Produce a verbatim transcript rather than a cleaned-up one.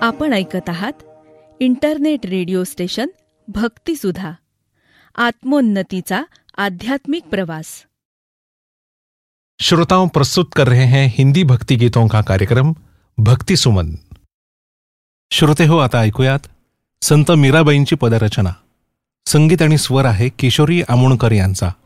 आपण ऐकत आहात इंटरनेट रेडिओ स्टेशन भक्तिसुधा, आत्मोन्नतीचा आध्यात्मिक प्रवास। श्रोताओं, प्रस्तुत कर रहे हैं हिंदी भक्ति गीतों का कार्यक्रम भक्ति सुमन। श्रोते हो, आता ऐकूयात संत मीराबाईंची पदरचना। संगीत आणि स्वर आहे किशोरी आमोणकर यांचा।